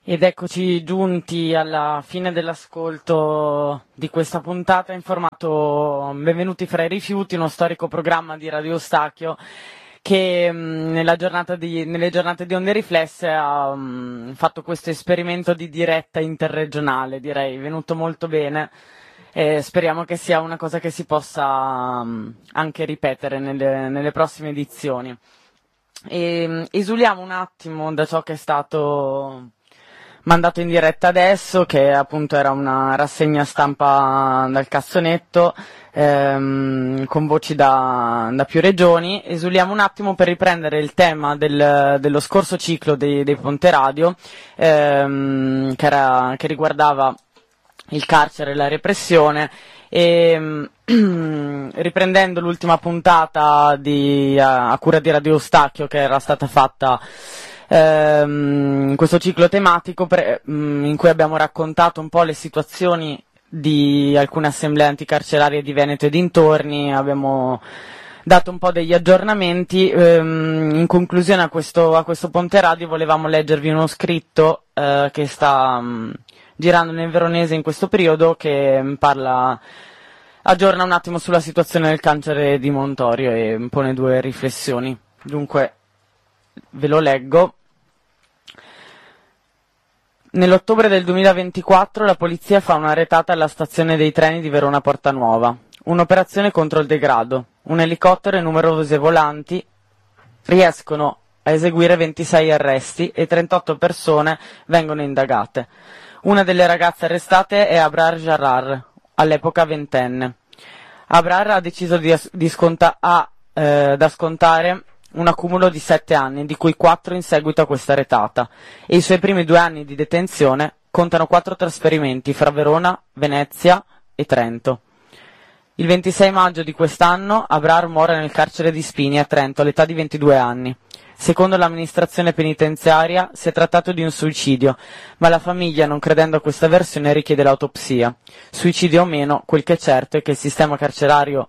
Ed eccoci giunti alla fine dell'ascolto di questa puntata in formato Benvenuti fra i rifiuti, uno storico programma di Radio Eustachio che nelle giornate di Onde Riflesse ha fatto questo esperimento di diretta interregionale, direi, venuto molto bene. Speriamo che sia una cosa che si possa anche ripetere nelle prossime edizioni. Esuliamo un attimo da ciò che è stato mandato in diretta adesso, che appunto era una rassegna stampa dal cassonetto con voci da più regioni. Esuliamo un attimo per riprendere il tema dello scorso ciclo dei Ponte Radio, che riguardava il carcere e la repressione, e riprendendo l'ultima puntata a cura di Radio Eustachio, che era stata fatta questo ciclo tematico in cui abbiamo raccontato un po' le situazioni di alcune assemblee anticarcerarie di Veneto e dintorni, abbiamo dato un po' degli aggiornamenti. In conclusione a questo Ponte Radio volevamo leggervi uno scritto che sta girando nel veronese in questo periodo, che aggiorna un attimo sulla situazione del carcere di Montorio e pone due riflessioni. Dunque ve lo leggo. Nell'ottobre del 2024 la polizia fa una retata alla stazione dei treni di Verona Porta Nuova. Un'operazione contro il degrado. Un elicottero e numerose volanti riescono a eseguire 26 arresti e 38 persone vengono indagate. Una delle ragazze arrestate è Abrar Jarrar, all'epoca ventenne. Abrar ha deciso da scontare un accumulo di 7 anni, di cui 4 in seguito a questa retata, e i suoi primi 2 anni di detenzione contano 4 trasferimenti fra Verona, Venezia e Trento. Il 26 maggio di quest'anno Abrar muore nel carcere di Spini a Trento all'età di 22 anni. Secondo l'amministrazione penitenziaria si è trattato di un suicidio, ma la famiglia, non credendo a questa versione, richiede l'autopsia. Suicidio o meno, quel che è certo è che il sistema carcerario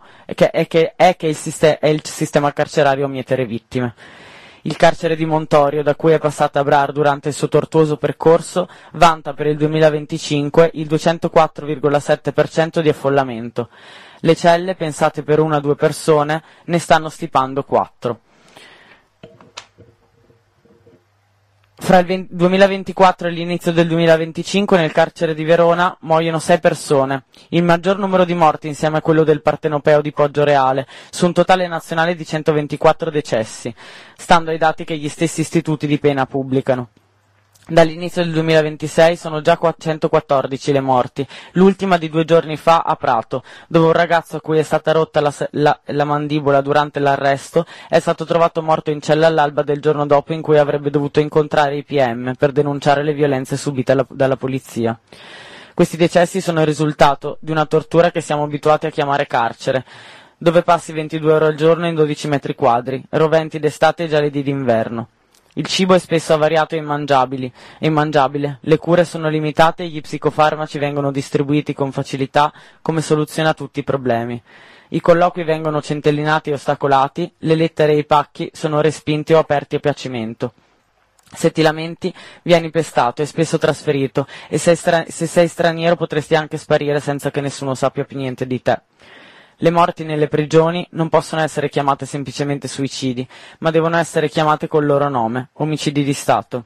il sistema carcerario a mietere vittime. Il carcere di Montorio, da cui è passata Abrar durante il suo tortuoso percorso, vanta per il 2025 il 204,7% di affollamento. Le celle, pensate per 1 o 2 persone, ne stanno stipando 4. Fra il 2024 e l'inizio del 2025 nel carcere di Verona muoiono 6 persone, il maggior numero di morti insieme a quello del Partenopeo di Poggioreale, su un totale nazionale di 124 decessi, stando ai dati che gli stessi istituti di pena pubblicano. Dall'inizio del 2026 sono già 114 le morti, l'ultima di 2 giorni fa a Prato, dove un ragazzo a cui è stata rotta la mandibola durante l'arresto è stato trovato morto in cella all'alba del giorno dopo in cui avrebbe dovuto incontrare i PM per denunciare le violenze subite dalla polizia. Questi decessi sono il risultato di una tortura che siamo abituati a chiamare carcere, dove passi 22 ore al giorno in 12 metri quadri, roventi d'estate e gelidi d'inverno. Il cibo è spesso avariato e immangiabile, le cure sono limitate e gli psicofarmaci vengono distribuiti con facilità come soluzione a tutti i problemi. I colloqui vengono centellinati e ostacolati, le lettere e i pacchi sono respinti o aperti a piacimento. Se ti lamenti, vieni pestato e spesso trasferito, e se sei straniero potresti anche sparire senza che nessuno sappia più niente di te. Le morti nelle prigioni non possono essere chiamate semplicemente suicidi, ma devono essere chiamate col loro nome, omicidi di Stato.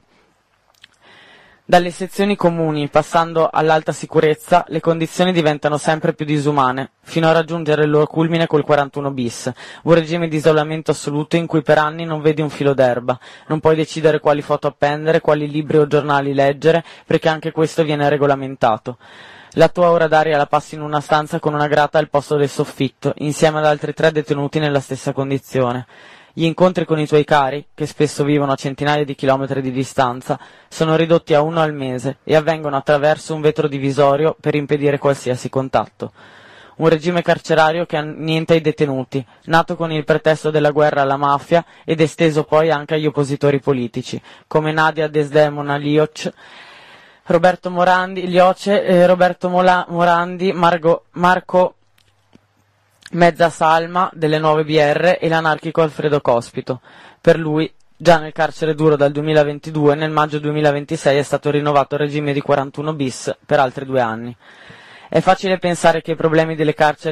Dalle sezioni comuni, passando all'alta sicurezza, le condizioni diventano sempre più disumane, fino a raggiungere il loro culmine col 41 bis, un regime di isolamento assoluto in cui per anni non vedi un filo d'erba, non puoi decidere quali foto appendere, quali libri o giornali leggere, perché anche questo viene regolamentato. La tua ora d'aria la passi in una stanza con una grata al posto del soffitto, insieme ad altri 3 detenuti nella stessa condizione. Gli incontri con i tuoi cari, che spesso vivono a centinaia di chilometri di distanza, sono ridotti a 1 al mese e avvengono attraverso un vetro divisorio per impedire qualsiasi contatto. Un regime carcerario che annienta i detenuti, nato con il pretesto della guerra alla mafia ed esteso poi anche agli oppositori politici, come Nadia Desdemona Lioce, Roberto Morandi, Marco Mezza Salma delle Nuove BR e l'anarchico Alfredo Cospito. Per lui Già nel carcere duro dal 2022, nel maggio 2026 è stato rinnovato il regime di 41 bis per altri 2 anni. È facile pensare che i problemi delle carceri